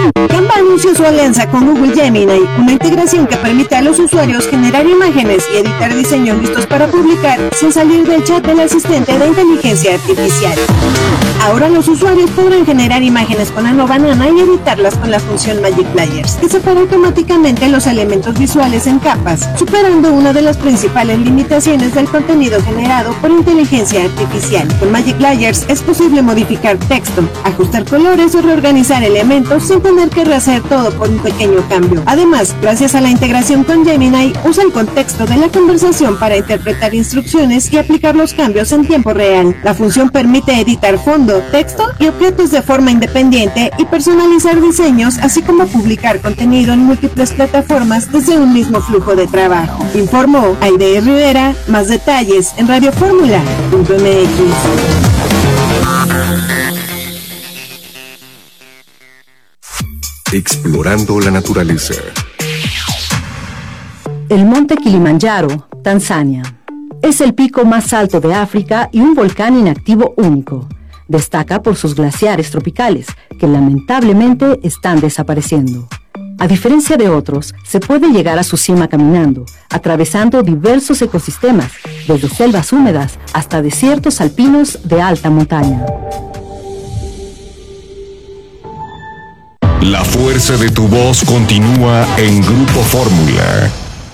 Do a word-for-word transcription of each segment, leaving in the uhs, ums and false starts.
Canva anunció su alianza con Google Gemini, una integración que permite a los usuarios generar imágenes y editar diseños listos para publicar sin salir del chat del asistente de inteligencia artificial. Ahora los usuarios podrán generar imágenes con Ano Banana y editarlas con la función Magic Layers, que separa automáticamente los elementos visuales en capas, superando una de las principales limitaciones del contenido generado por inteligencia artificial. Con Magic Layers es posible modificar texto, ajustar colores o reorganizar elementos sin tener que rehacer todo por un pequeño cambio. Además, gracias a la integración con Gemini, usa el contexto de la conversación para interpretar instrucciones y aplicar los cambios en tiempo real. La función permite editar fondo, texto y objetos de forma independiente y personalizar diseños, así como publicar contenido en múltiples plataformas desde un mismo flujo de trabajo. Informó Aide Rivera. Más detalles en radio fórmula punto m x. Explorando la naturaleza. El monte Kilimanjaro, Tanzania. Es el pico más alto de África y un volcán inactivo único. Destaca por sus glaciares tropicales, que lamentablemente están desapareciendo. A diferencia de otros, se puede llegar a su cima caminando, atravesando diversos ecosistemas, desde selvas húmedas hasta desiertos alpinos de alta montaña. La fuerza de tu voz continúa en Grupo Fórmula.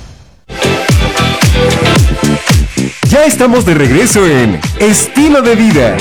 Ya estamos de regreso en Estilo de Vida.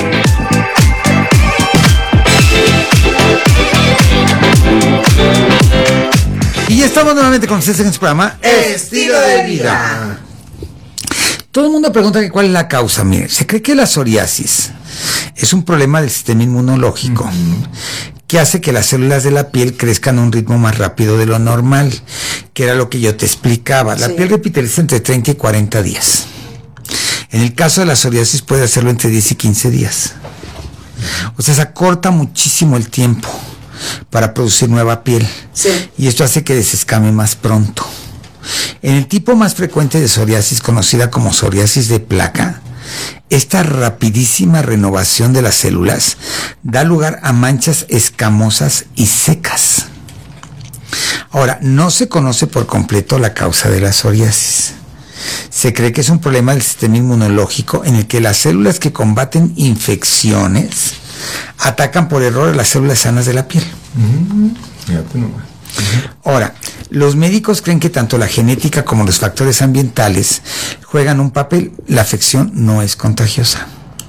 Y ya estamos nuevamente con ustedes en este programa Estilo de Vida. Todo el mundo pregunta que cuál es la causa. Mire, se cree que la psoriasis es un problema del sistema inmunológico, uh-huh, que hace que las células de la piel crezcan a un ritmo más rápido de lo normal, que era lo que yo te explicaba. La sí. piel repitaliza entre treinta y cuarenta días. En el caso de la psoriasis puede hacerlo entre diez y quince días. O sea, se acorta muchísimo el tiempo para producir nueva piel. Sí. Y esto hace que desescame más pronto. En el tipo más frecuente de psoriasis, conocida como psoriasis de placa, esta rapidísima renovación de las células da lugar a manchas escamosas y secas. Ahora, no se conoce por completo la causa de la psoriasis. Se cree que es un problema del sistema inmunológico en el que las células que combaten infecciones atacan por error a las células sanas de la piel. Uh-huh. Fíjate nomás. Uh-huh. Ahora, los médicos creen que tanto la genética como los factores ambientales juegan un papel. La afección no es contagiosa.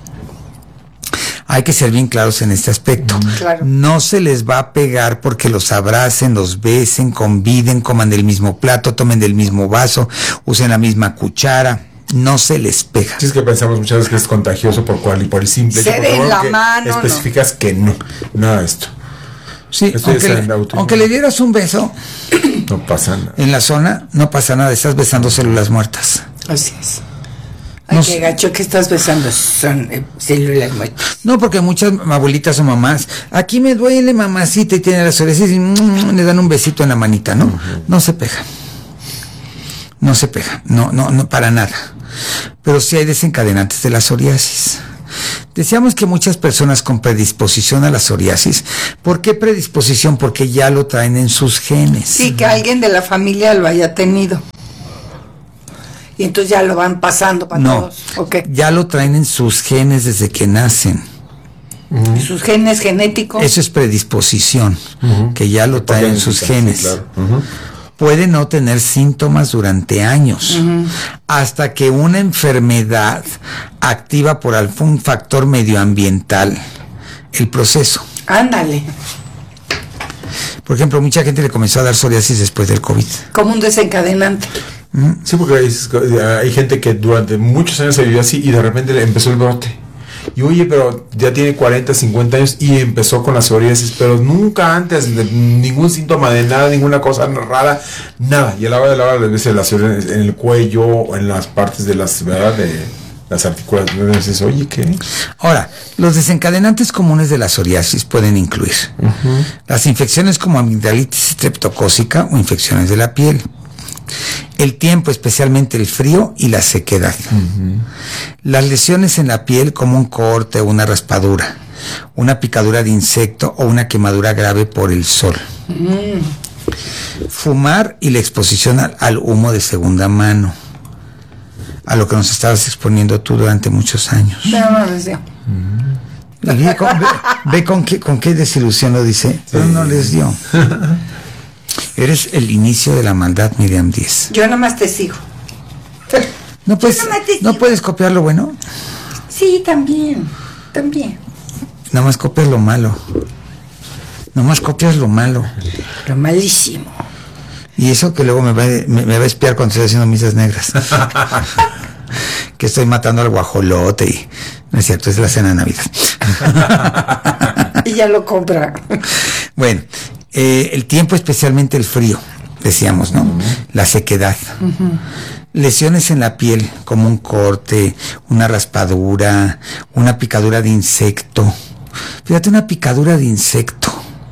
Hay que ser bien claros en este aspecto. Uh-huh. Claro. No se les va a pegar porque los abracen, los besen, conviden, coman del mismo plato, tomen del mismo vaso, usen la misma cuchara. No se les pega. Sí, es que pensamos muchas veces que es contagioso por cual y por el simple se hecho, de la mano, especificas no. que no, nada de esto. Sí, aunque le, aunque le dieras un beso, no pasa nada. En la zona, no pasa nada, estás besando células muertas. Así es. Ay, no, qué gacho que estás besando, son eh, células muertas. No, porque muchas abuelitas o mamás, aquí me duele mamacita y tiene la psoriasis y mmm, le dan un besito en la manita, ¿no? Uh-huh. No se pega. No se pega, no, no, no, para nada. Pero sí hay desencadenantes de la psoriasis. Decíamos que muchas personas con predisposición a la psoriasis, ¿por qué predisposición? Porque ya lo traen en sus genes. Sí, que alguien de la familia lo haya tenido. Y entonces ya lo van pasando para no, todos. Okay. Ya lo traen en sus genes desde que nacen. Uh-huh. ¿Sus genes genéticos? Eso es predisposición, uh-huh, que ya lo traen en sus genes. Sí, claro. Uh-huh. Puede no tener síntomas durante años, uh-huh, hasta que una enfermedad activa por algún factor medioambiental el proceso. Ándale. Por ejemplo, mucha gente le comenzó a dar psoriasis después del COVID. Como un desencadenante. Uh-huh. Sí, porque hay, hay gente que durante muchos años se vivió así y de repente le empezó el brote. Y oye, pero ya tiene cuarenta, cincuenta años y empezó con la psoriasis, pero nunca antes, de, ningún síntoma de nada, ninguna cosa rara, nada. Y a la hora de la hora le ves la psoriasis en el cuello o en las partes de las, ¿verdad? De las articulaciones. Dices, oye, ¿qué? Ahora, los desencadenantes comunes de la psoriasis pueden incluir uh-huh, las infecciones como amigdalitis streptocócica o infecciones de la piel. El tiempo, especialmente el frío y la sequedad. Uh-huh. Las lesiones en la piel como un corte o una raspadura, una picadura de insecto o una quemadura grave por el sol. Mm. Fumar y la exposición al, al humo de segunda mano, a lo que nos estabas exponiendo tú durante muchos años. Pero no les dio. Y ve con, ve, ve con qué, con qué desilusión lo dice, pero no les dio. Eres el inicio de la maldad, Miriam Díez. Yo nomás te sigo. ¿No puedes, Yo nomás te ¿no sigo. puedes copiar lo bueno? Sí, también. También. Nada más copias lo malo. Nada más copias lo malo. Lo malísimo. Y eso que luego me va, me, me va a espiar cuando estoy haciendo misas negras. Que estoy matando al guajolote y... No es cierto, es la cena de Navidad. Y ya lo compra. Bueno, eh, el tiempo, especialmente el frío, decíamos, ¿no? Uh-huh. La sequedad. Uh-huh. Lesiones en la piel, como un corte, una raspadura, una picadura de insecto. Fíjate, una picadura de insecto.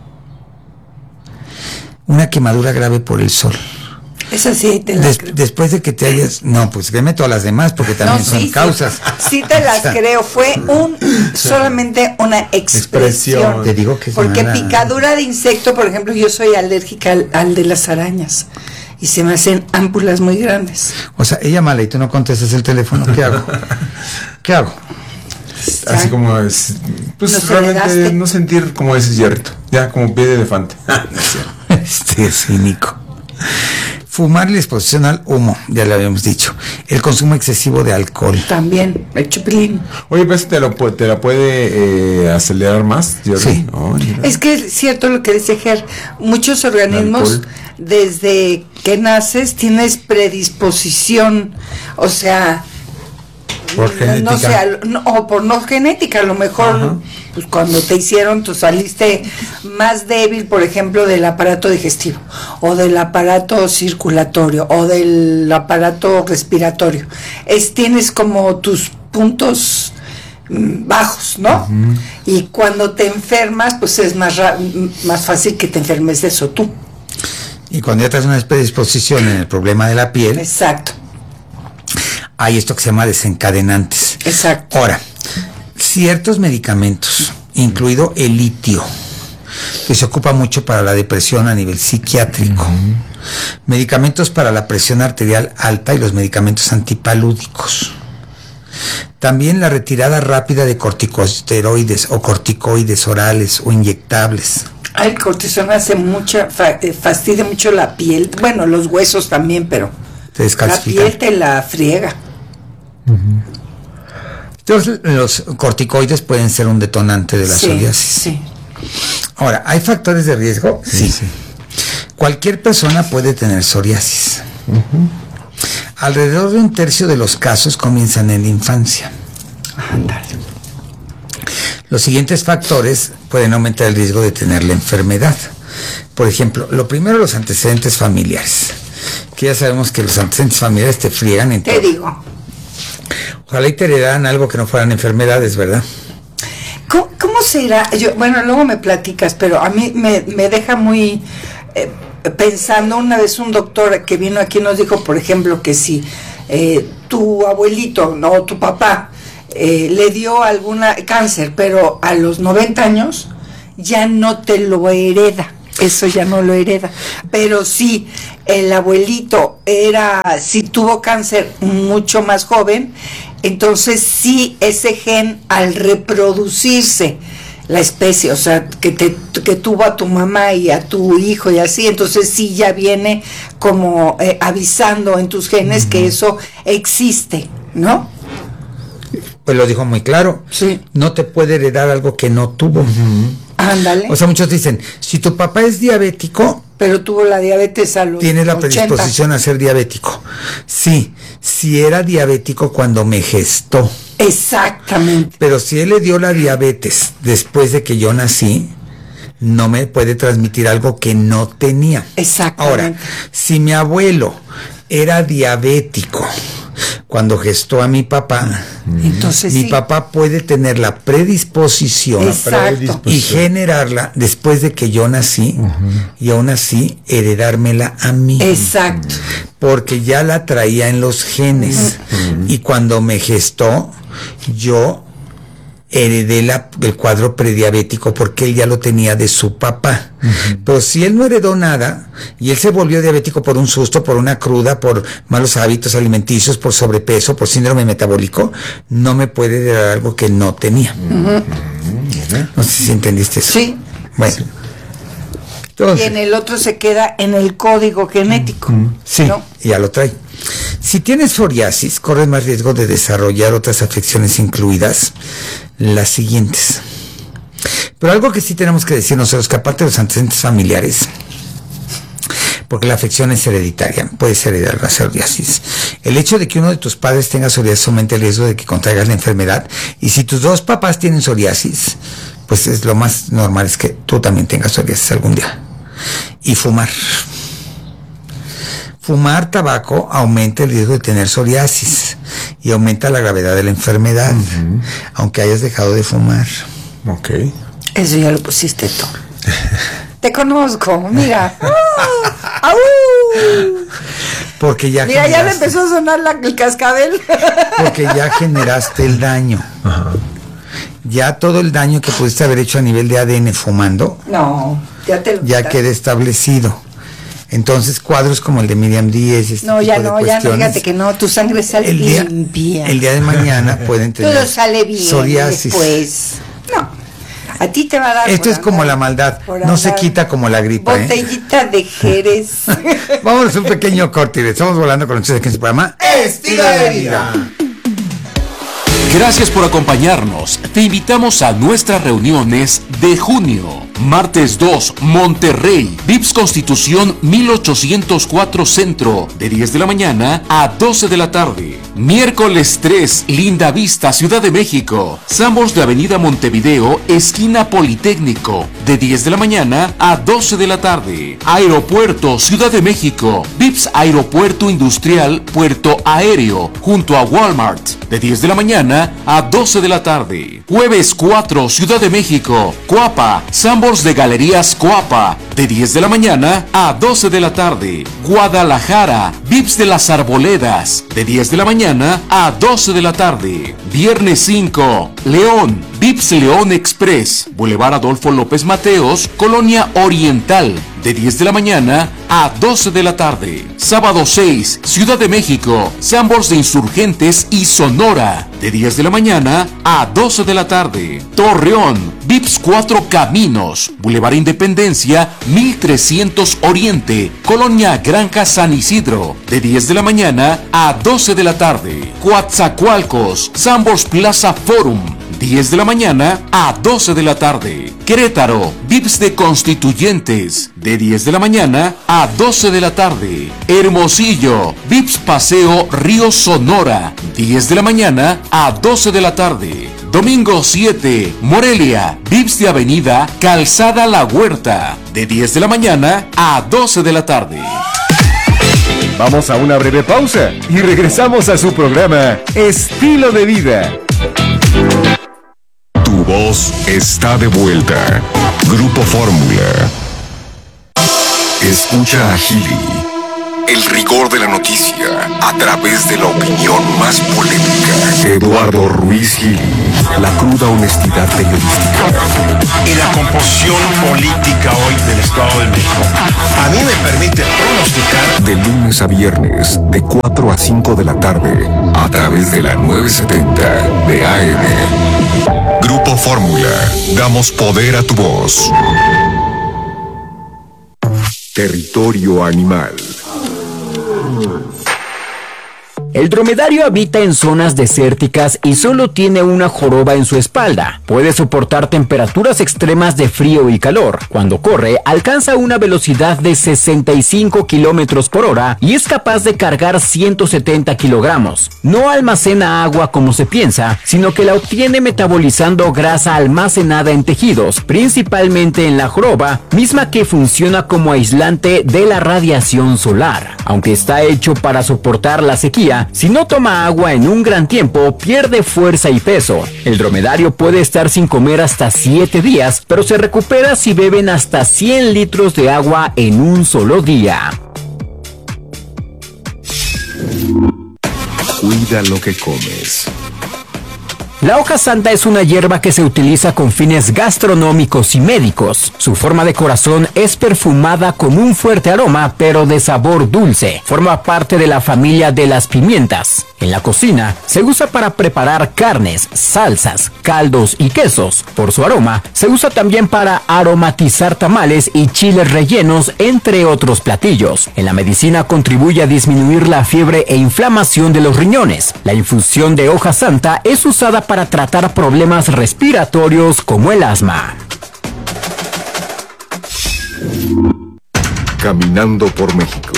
Una quemadura grave por el sol. Esa sí te las Des, creo. Después de que te hayas... No, pues créeme todas las demás, porque también No, son sí, causas. Sí, sí te las O sea, creo. Fue un solamente una expresión. Expresión. Te digo que es Porque mala. picadura de insecto, por ejemplo, yo soy alérgica al, al de las arañas. Y se me hacen ámpulas muy grandes. O sea, ella mala y tú no contestas el teléfono. ¿Qué hago? ¿Qué hago? Así como es, pues Nos realmente heredaste. no sentir como ese hierrito, ya como pie de elefante. Este es cínico. Fumar y la exposición al humo, ya lo habíamos dicho. El consumo excesivo de alcohol. También, el chupilín. Oye, pues te, lo, pu- te la puede eh, acelerar más, Jordi. Sí. Oh, mira. Es que es cierto lo que dice Ger. Muchos organismos, Alcohol. desde que naces, tienes predisposición. O sea, Por genética. no sé, al- no, o por no genética, a lo mejor, Ajá. pues cuando te hicieron, tú saliste más débil, por ejemplo, del aparato digestivo, o del aparato circulatorio, o del aparato respiratorio. Es, tienes como tus puntos mm, bajos, ¿no? Uh-huh. Y cuando te enfermas, pues es más, ra- más fácil que te enfermes de eso tú. Y cuando ya traes una predisposición en el problema de la piel, Exacto, hay esto que se llama desencadenantes. exacto. Ahora, ciertos medicamentos, incluido el litio, que se ocupa mucho para la depresión a nivel psiquiátrico, uh-huh. medicamentos para la presión arterial alta y los medicamentos antipalúdicos. También la retirada rápida de corticosteroides o corticoides orales o inyectables. Ah, el cortisona hace mucha, fa- eh, fastidia mucho la piel, bueno, los huesos también, pero Te la descalcifican. piel te la friega. Entonces, los corticoides pueden ser un detonante de la Sí, psoriasis. sí. Ahora, ¿hay factores de riesgo? Sí, sí. Cualquier persona puede tener psoriasis. Uh-huh. Alrededor de un tercio de los casos comienzan en la infancia. Ándale. Los siguientes factores pueden aumentar el riesgo de tener la enfermedad. Por ejemplo, lo primero, los antecedentes familiares. Que ya sabemos que los antecedentes familiares te friegan en Te todo. digo, Ojalá y te heredaran algo que no fueran enfermedades, ¿verdad? ¿cómo, cómo será? Yo, bueno, luego me platicas, pero a mí me, me deja muy eh, pensando. Una vez un doctor que vino aquí nos dijo, por ejemplo, que si eh, tu abuelito, no, tu papá, eh, le dio alguna cáncer, pero a los noventa años ya no te lo hereda. Eso ya no lo hereda. Pero si el abuelito era, si tuvo cáncer mucho más joven, entonces sí, ese gen al reproducirse la especie, o sea, que te que tuvo a tu mamá y a tu hijo y así, entonces sí ya viene como eh, avisando en tus genes uh-huh. que eso existe, ¿no? Pues lo dijo muy claro. Sí. No te puede heredar algo que no tuvo. Uh-huh. Ándale. O sea, muchos dicen, si tu papá es diabético, pero tuvo la diabetes a los tiene la ochenta. predisposición a ser diabético. Sí, si era diabético cuando me gestó. Exactamente. Pero si él le dio la diabetes después de que yo nací, no me puede transmitir algo que no tenía. Exactamente. Ahora, si mi abuelo era diabético cuando gestó a mi papá, entonces mi sí. papá puede tener la predisposición Exacto. y generarla después de que yo nací uh-huh. y aún así heredármela a mí. Exacto. Porque ya la traía en los genes uh-huh. y cuando me gestó yo heredé la, el cuadro prediabético porque él ya lo tenía de su papá. Uh-huh. Pero si él no heredó nada y él se volvió diabético por un susto, por una cruda, por malos hábitos alimenticios, por sobrepeso, por síndrome metabólico, no me puede heredar algo que no tenía. Uh-huh. No sé si entendiste eso. Sí. Bueno. Sí. Entonces, y en el otro se queda en el código genético. Uh-huh. Sí, ¿no? Ya lo trae. Si tienes psoriasis, corres más riesgo de desarrollar otras afecciones, incluidas las siguientes. Pero algo que sí tenemos que decir nosotros, que aparte de los antecedentes familiares, porque la afección es hereditaria, puede ser heredar la psoriasis. El hecho de que uno de tus padres tenga psoriasis aumenta el riesgo de que contraigas la enfermedad, y si tus dos papás tienen psoriasis, pues es lo más normal es que tú también tengas psoriasis algún día. Y fumar. Fumar tabaco aumenta el riesgo de tener psoriasis y aumenta la gravedad de la enfermedad, uh-huh. aunque hayas dejado de fumar. Ok. Eso ya lo pusiste tú. Te conozco, mira. ¡Ah! Porque ya Mira, ya le empezó a sonar la, el cascabel. Porque ya generaste el daño. Uh-huh. Ya todo el daño que pudiste haber hecho a nivel de A D N fumando, no, ya te lo ya queda establecido. Entonces, cuadros como el de Miriam Díez, este no, tipo ya de no, ya no, fíjate que no, tu sangre sale el día, limpia. El día de mañana pueden tener todo sale bien psoriasis. Después. No, a ti te va a dar. Esto es andar, como la maldad, no se quita como la gripa. Botellita ¿eh? de Jerez. Vámonos a un pequeño corte y estamos volando con ustedes aquí en su programa Estilo de Vida. Gracias por acompañarnos. Te invitamos a nuestras reuniones de junio. Martes dos, Monterrey, V I P S Constitución mil ochocientos cuatro Centro, de diez de la mañana a doce de la tarde. Miércoles tres, Linda Vista, Ciudad de México, Sanborns de Avenida Montevideo, esquina Politécnico, de diez de la mañana a doce de la tarde. Aeropuerto, Ciudad de México, V I P S Aeropuerto Industrial, Puerto Aéreo, junto a Walmart, de diez de la mañana a doce de la tarde. Jueves cuatro, Ciudad de México, Coapa, Sanborns de Galerías Coapa, de diez de la mañana a doce de la tarde. Guadalajara, V I P S de las Arboledas, de diez de la mañana a doce de la tarde. Viernes cinco, León, V I P S León Express, Boulevard Adolfo López Mateos, Colonia Oriental, de diez de la mañana a doce de la tarde. Sábado seis, Ciudad de México, Sanborns de Insurgentes y Sonora, de diez de la mañana a doce de la tarde. Torreón, V I P S Cuatro Caminos, Boulevard Independencia, mil trescientos Oriente, Colonia Granja San Isidro, de diez de la mañana a doce de la tarde. Coatzacoalcos, Sanborns Plaza Forum, diez de la mañana a doce de la tarde. Querétaro, V I P S de Constituyentes, de diez de la mañana a doce de la tarde. Hermosillo, V I P S Paseo Río Sonora, diez de la mañana a doce de la tarde. Domingo siete, Morelia, V I P S de Avenida Calzada La Huerta, de diez de la mañana a doce de la tarde. Vamos a una breve pausa y regresamos a su programa Estilo de Vida. Tu voz está de vuelta. Grupo Fórmula. Escucha a Gili. El rigor de la noticia a través de la opinión más polémica. Eduardo Ruiz Gili. La cruda honestidad periodística. Y la composición política hoy del Estado de México a mí me permite pronosticar. De lunes a viernes, de cuatro a cinco de la tarde, a través de la novecientos setenta de A M. Grupo Fórmula. Damos poder a tu voz. Territorio animal. El dromedario habita en zonas desérticas y solo tiene una joroba en su espalda. Puede soportar temperaturas extremas de frío y calor. Cuando corre, alcanza una velocidad de sesenta y cinco kilómetros por hora y es capaz de cargar ciento setenta kilogramos. No almacena agua como se piensa, sino que la obtiene metabolizando grasa almacenada en tejidos, principalmente en la joroba, misma que funciona como aislante de la radiación solar. Aunque está hecho para soportar la sequía, si no toma agua en un gran tiempo, pierde fuerza y peso. El dromedario puede estar sin comer hasta siete días, pero se recupera si beben hasta cien litros de agua en un solo día. Cuida lo que comes. La hoja santa es una hierba que se utiliza con fines gastronómicos y médicos. Su forma de corazón es perfumada con un fuerte aroma, pero de sabor dulce. Forma parte de la familia de las pimientas. En la cocina se usa para preparar carnes, salsas, caldos y quesos. Por su aroma, se usa también para aromatizar tamales y chiles rellenos, entre otros platillos. En la medicina contribuye a disminuir la fiebre e inflamación de los riñones. La infusión de hoja santa es usada para tratar problemas respiratorios como el asma. Caminando por México.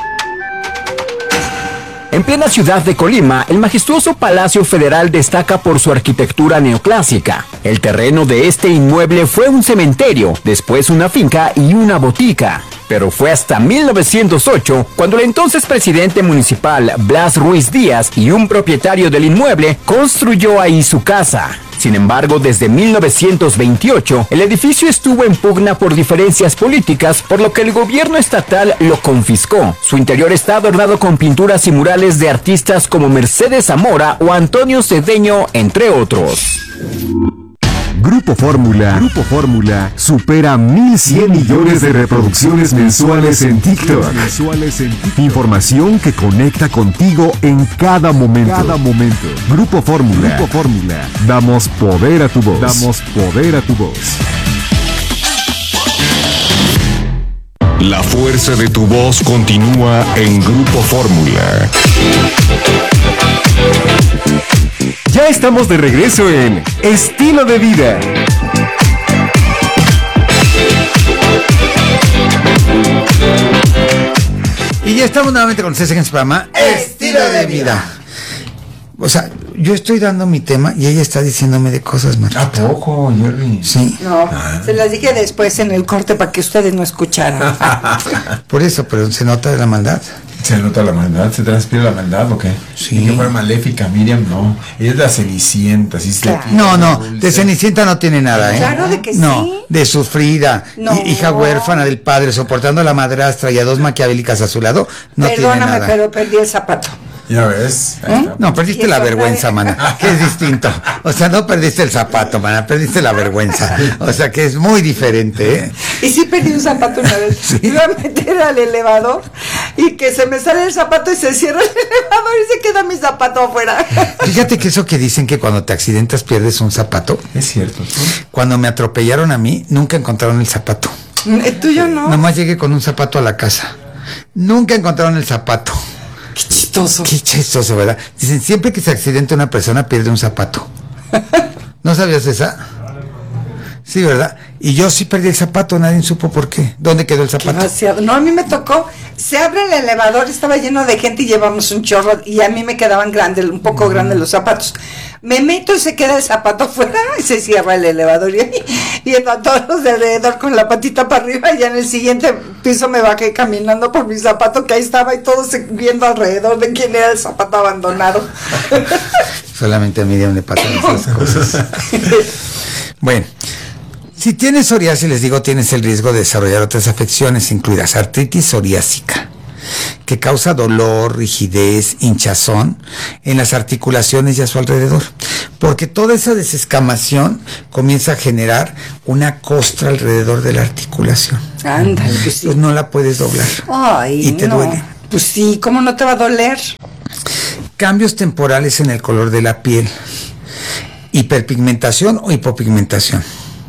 En plena ciudad de Colima, el majestuoso Palacio Federal destaca por su arquitectura neoclásica. El terreno de este inmueble fue un cementerio, después una finca y una botica. Pero fue hasta mil novecientos ocho cuando el entonces presidente municipal Blas Ruiz Díaz y un propietario del inmueble construyó ahí su casa. Sin embargo, desde mil novecientos veintiocho, el edificio estuvo en pugna por diferencias políticas, por lo que el gobierno estatal lo confiscó. Su interior está adornado con pinturas y murales de artistas como Mercedes Zamora o Antonio Cedeño, entre otros. Grupo Fórmula. Grupo Fórmula supera mil cien millones de reproducciones mensuales en TikTok. Mensuales en TikTok. Información que conecta contigo en cada momento. Cada momento. Grupo Fórmula. Grupo Fórmula. Damos poder a tu voz. Damos poder a tu voz. La fuerza de tu voz continúa en Grupo Fórmula. Ya estamos de regreso en Estilo de Vida. Y ya estamos nuevamente con ustedes en su programa Estilo de Vida. O sea, yo estoy dando mi tema y ella está diciéndome de cosas, Marta. ¿A poco, Jerry? Sí. No, ah. se las dije después en el corte para que ustedes no escucharan. Por eso, pero se nota la maldad. ¿Se nota la maldad? ¿Se transpira la maldad o qué? Sí. Que fuera maléfica, Miriam, no. Ella es la Cenicienta, sí. Claro. No, no, de Cenicienta no tiene nada, ¿eh? Claro de que no, sí. De sufrida, no. hija huérfana del padre, soportando a la madrastra y a dos maquiavélicas a su lado, no Perdóname, tiene nada. pero perdí el zapato. Ya ves. ¿Eh? No, perdiste la vergüenza, mana, que es distinto. O sea, no perdiste el zapato, mana, perdiste la vergüenza. O sea, que es muy diferente, ¿eh? Y sí perdí un zapato una vez. Sí. Iba a meter al elevador y que se me sale el zapato y se cierra el elevador y se queda mi zapato afuera. Fíjate que eso que dicen que cuando te accidentas pierdes un zapato. Es cierto. ¿Sí? Cuando me atropellaron a mí, nunca encontraron el zapato. ¿El tuyo no? Nomás llegué con un zapato a la casa. Nunca encontraron el zapato. Qué chistoso. Qué chistoso, ¿verdad? Dicen, siempre que se accidenta una persona pierde un zapato. ¿No sabías esa? Sí, ¿verdad? Y yo sí perdí el zapato, nadie supo por qué. ¿Dónde quedó el zapato? Demasiado. No, a mí me tocó, se abre el elevador, estaba lleno de gente y llevamos un chorro y a mí me quedaban grandes, un poco mm. grandes los zapatos. Me meto y se queda el zapato fuera y se cierra el elevador y viendo a todos los de alrededor con la patita para arriba y ya en el siguiente piso me bajé caminando por mi zapato que ahí estaba y todos viendo alrededor de quién era el zapato abandonado. Solamente a Miriam le pasan esas cosas. Bueno, si tienes psoriasis, les digo, tienes el riesgo de desarrollar otras afecciones, incluidas artritis psoriásica, que causa dolor, rigidez, hinchazón en las articulaciones y a su alrededor, porque toda esa desescamación comienza a generar una costra alrededor de la articulación. Ándale, pues sí. Pues no la puedes doblar. Ay, y te no. duele. Pues sí, ¿cómo no te va a doler? Cambios temporales en el color de la piel, hiperpigmentación o hipopigmentación.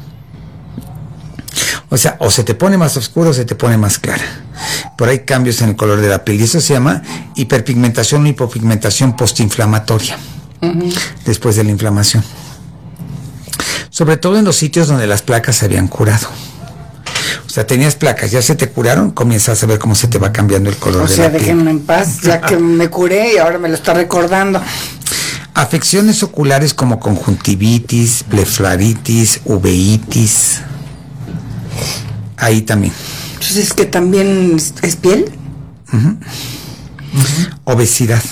O sea, o se te pone más oscuro o se te pone más clara. Pero hay cambios en el color de la piel y eso se llama hiperpigmentación o hipopigmentación postinflamatoria, uh-huh. después de la inflamación. Sobre todo en los sitios donde las placas se habían curado. O sea, tenías placas, ya se te curaron, comienzas a ver cómo se te va cambiando el color o de sea, la piel. O sea, déjenme en paz, ya que me curé y ahora me lo está recordando. Afecciones oculares como conjuntivitis, blefaritis, uveitis. Ahí también. Entonces, ¿es que también es, es piel? Uh-huh. Uh-huh. Obesidad.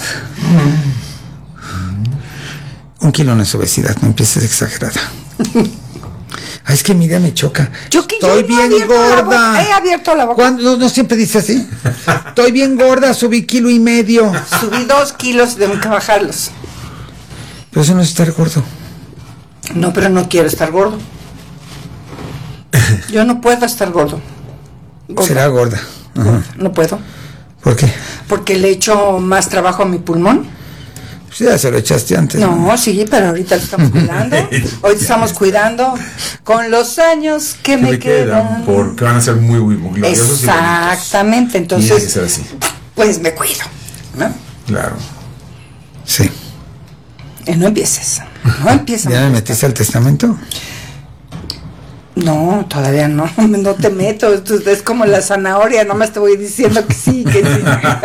Uh-huh. Un kilo no es obesidad, no empieces exagerada. Ay, es que Miriam me choca. Yo que Estoy yo bien no gorda. He abierto la boca. ¿Cuándo? No, no siempre dice así. Estoy bien gorda, subí kilo y medio. Subí dos kilos, tengo que bajarlos. Pero eso no es estar gordo. No, pero no quiero estar gordo. Yo no puedo estar gordo. Gorda. Será gorda. Ajá. No puedo. ¿Por qué? Porque le echo más trabajo a mi pulmón. Sí, ya se lo echaste antes. No, ¿no? Sí, pero ahorita lo estamos cuidando. Hoy estamos cuidando con los años que me, me quedan. quedan. Porque van a ser muy, muy, muy gloriosos. Exactamente, y entonces. Tiene que ser así. Pues me cuido, ¿no? Claro. Sí. Y no empieces. No empieces. ¿Ya me metiste al testamento? No, todavía no, no te meto. Es como la zanahoria, nomás te voy diciendo que sí, que sí.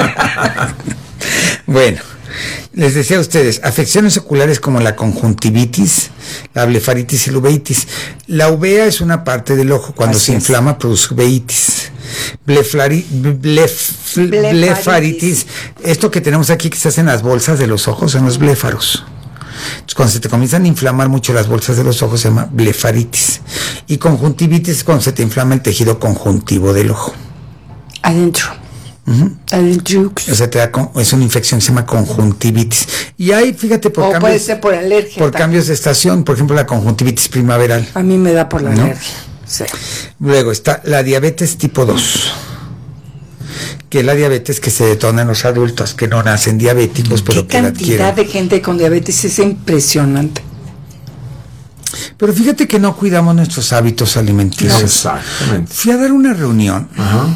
Bueno, les decía a ustedes, afecciones oculares como la conjuntivitis, la blefaritis y la uveitis. La uvea es una parte del ojo, cuando Así se es. inflama produce uveitis. Blefari, blef, blefaritis. blefaritis, esto que tenemos aquí que se hace en las bolsas de los ojos son los bléfaros. Entonces, cuando se te comienzan a inflamar mucho las bolsas de los ojos se llama blefaritis. Y conjuntivitis es cuando se te inflama el tejido conjuntivo del ojo. Adentro. Uh-huh. Adentro. O sea, te da con, es una infección que se llama conjuntivitis. Y ahí, fíjate, por o cambios, puede ser por alergia. Por cambios de estación, por ejemplo, la conjuntivitis primaveral. A mí me da por la ¿no? alergia. Sí. Luego está la diabetes tipo dos. Que es la diabetes que se detona en los adultos, que no nacen diabéticos, pero que la adquieren. ¿Qué cantidad de gente con diabetes? Es impresionante. Pero fíjate que no cuidamos nuestros hábitos alimenticios. No, exactamente. Fui a dar una reunión. Ajá.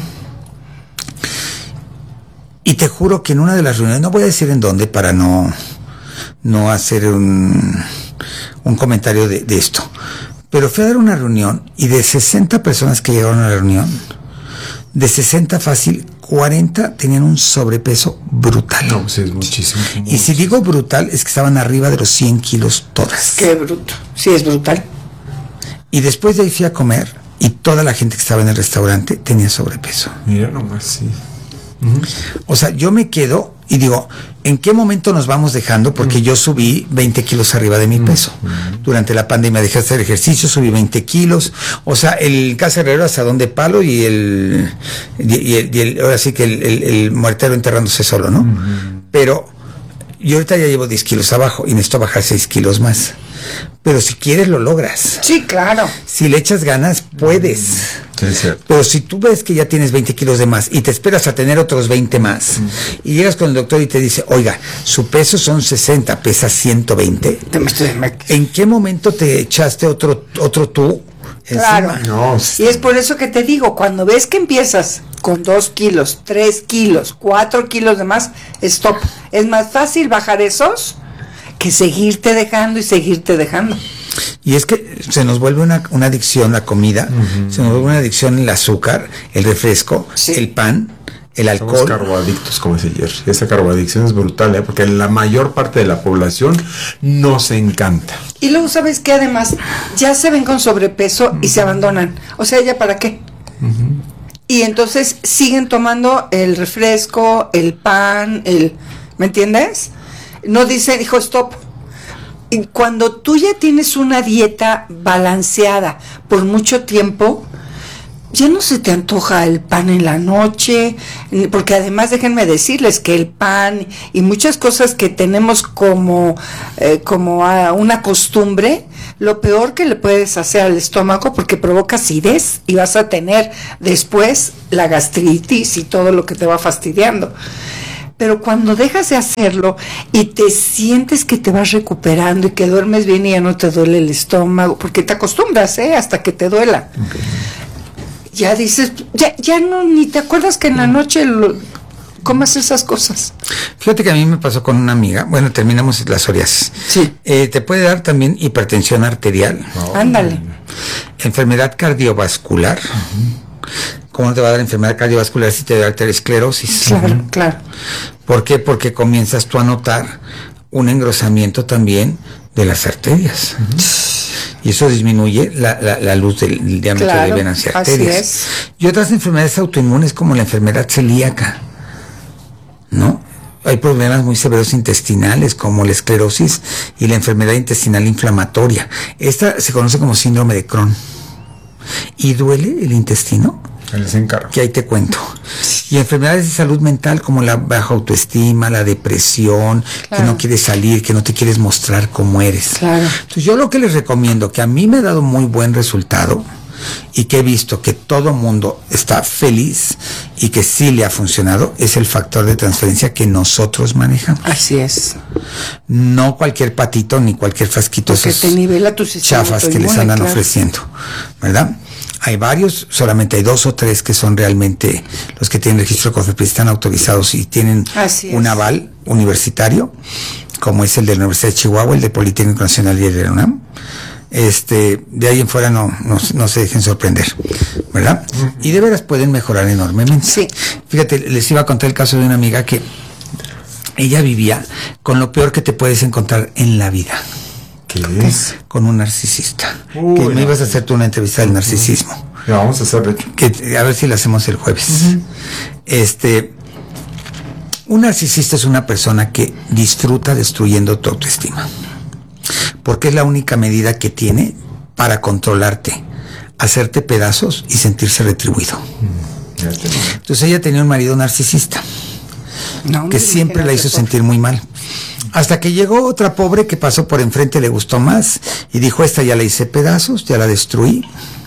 Y te juro que en una de las reuniones, no voy a decir en dónde para no, no hacer un, un comentario de, de esto, pero fui a dar una reunión y de sesenta personas que llegaron a la reunión, de sesenta fácil, cuarenta tenían un sobrepeso brutal. No, pues es muchísimo. Y muchísimo. si digo brutal, es que estaban arriba de los cien kilos todas. Qué bruto. Sí, es brutal. Y después de ahí fui a comer y toda la gente que estaba en el restaurante tenía sobrepeso. Mira nomás, sí. Uh-huh. O sea, yo me quedo y digo, ¿en qué momento nos vamos dejando? Porque uh-huh. yo subí veinte kilos arriba de mi peso. Uh-huh. Durante la pandemia dejé de hacer ejercicio, subí veinte kilos. O sea, el caserero asadón de palo y el, y, y el, y el ahora sí que el, el, el muertero enterrándose solo, ¿no? Uh-huh. Pero yo ahorita ya llevo diez kilos abajo y necesito bajar seis kilos más. Pero si quieres lo logras. Sí, claro. Si le echas ganas, puedes. Sí, es cierto. Pero si tú ves que ya tienes veinte kilos de más y te esperas a tener otros veinte más, mm. y llegas con el doctor y te dice, oiga, su peso son sesenta, pesa ciento veinte. ¿En qué momento te echaste otro, otro tú? Claro. No. Y es por eso que te digo, cuando ves que empiezas con dos kilos, tres kilos, cuatro kilos de más, stop. Es más fácil bajar esos que seguirte dejando y seguirte dejando. Y es que se nos vuelve una, una adicción la comida, uh-huh. se nos vuelve una adicción el azúcar, el refresco, sí. el pan, el alcohol. Somos carboadictos, como dice Jerry. Esa carboadicción es brutal, ¿eh? Porque la mayor parte de la población nos encanta. Y luego, ¿sabes qué? Además, ya se ven con sobrepeso uh-huh. y se abandonan. O sea, ¿ya para qué? Uh-huh. Y entonces siguen tomando el refresco, el pan, el... ¿Me entiendes? No dice, dijo, stop. Y cuando tú ya tienes una dieta balanceada por mucho tiempo, ya no se te antoja el pan en la noche, porque además déjenme decirles que el pan y muchas cosas que tenemos como, eh, como a una costumbre, lo peor que le puedes hacer al estómago porque provoca acidez y vas a tener después la gastritis y todo lo que te va fastidiando. Pero cuando dejas de hacerlo y te sientes que te vas recuperando y que duermes bien y ya no te duele el estómago, porque te acostumbras, ¿eh? Hasta que te duela. Okay. Ya dices, ya, ya no, ni te acuerdas que en la noche lo, comas esas cosas. Fíjate que a mí me pasó con una amiga, bueno, terminamos la psoriasis. Sí. Eh, te puede dar también hipertensión arterial. Oh, Ándale. Enfermedad cardiovascular. Uh-huh. ¿Cómo te va a dar enfermedad cardiovascular si te da arteriosclerosis? Claro, uh-huh. claro. ¿Por qué? Porque comienzas tú a notar un engrosamiento también de las arterias. Uh-huh. Y eso disminuye la, la, la luz del, del diámetro claro, de venas y arterias. Así es. Y otras enfermedades autoinmunes como la enfermedad celíaca, ¿no? Hay problemas muy severos intestinales como la esclerosis y la enfermedad intestinal inflamatoria. Esta se conoce como síndrome de Crohn. ¿Y duele el intestino? Les encargo. Que ahí te cuento. Y enfermedades de salud mental como la baja autoestima, la depresión, claro. que no quieres salir, que no te quieres mostrar cómo eres. Claro. Entonces yo lo que les recomiendo, que a mí me ha dado muy buen resultado y que he visto que todo mundo está feliz y que sí le ha funcionado, es el factor de transferencia que nosotros manejamos. Así es. No cualquier patito ni cualquier frasquito, porque esos te nivela tu sistema chafas que inmune, les andan claro. ofreciendo, ¿verdad? Hay varios, solamente hay dos o tres que son realmente los que tienen registro COFEPRIS, están autorizados y tienen un aval universitario, como es el de la Universidad de Chihuahua, el de Politécnico Nacional y el de la UNAM. Este, de ahí en fuera no, no, no se dejen sorprender, ¿verdad? Uh-huh. Y de veras pueden mejorar enormemente. Sí. Fíjate, les iba a contar el caso de una amiga que ella vivía con lo peor que te puedes encontrar en la vida. ¿Qué es? Con un narcisista. Uy, que no. me ibas a hacer tú una entrevista del narcisismo. Ya vamos a hacer, de hecho. Que, a ver si la hacemos el jueves. Uh-huh. Este, un narcisista es una persona que disfruta destruyendo tu autoestima. Porque es la única medida que tiene para controlarte, hacerte pedazos y sentirse retribuido. Mm, Entonces ella tenía un marido narcisista no, que siempre la hizo sentir muy mal. Hasta que llegó otra pobre que pasó por enfrente, le gustó más y dijo, esta ya la hice pedazos, ya la destruí.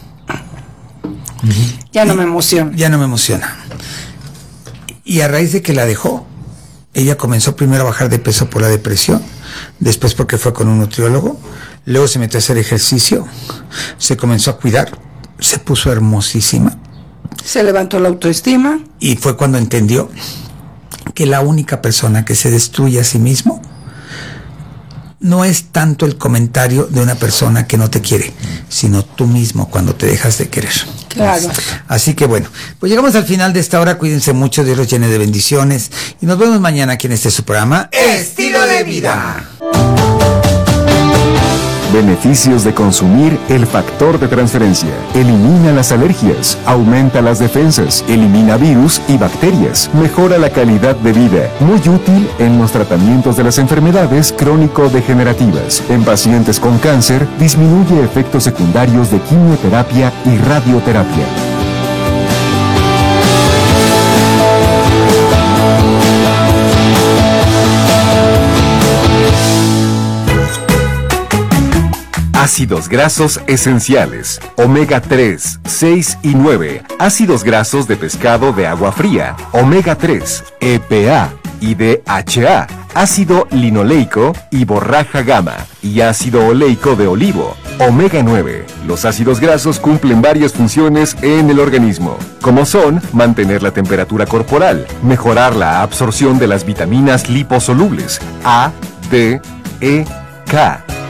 Ya no me emociona. Ya no me emociona. Y a raíz de que la dejó, ella comenzó primero a bajar de peso por la depresión, después porque fue con un nutriólogo, luego se metió a hacer ejercicio, se comenzó a cuidar, se puso hermosísima. Se levantó la autoestima. Y fue cuando entendió que la única persona que se destruye a sí mismo no es tanto el comentario de una persona que no te quiere, sino tú mismo cuando te dejas de querer. Claro. Así que bueno, pues llegamos al final de esta hora. Cuídense mucho, Dios los llene de bendiciones y nos vemos mañana aquí en este su programa Estilo de Vida. Beneficios de consumir el factor de transferencia. Elimina las alergias, aumenta las defensas, elimina virus y bacterias, mejora la calidad de vida. Muy útil en los tratamientos de las enfermedades crónico-degenerativas. En pacientes con cáncer, disminuye efectos secundarios de quimioterapia y radioterapia. Ácidos grasos esenciales, omega tres, seis y nueve, ácidos grasos de pescado de agua fría, omega tres, E P A y D H A, ácido linoleico y borraja gamma, y ácido oleico de olivo, omega nueve. Los ácidos grasos cumplen varias funciones en el organismo, como son mantener la temperatura corporal, mejorar la absorción de las vitaminas liposolubles A, D, E, K,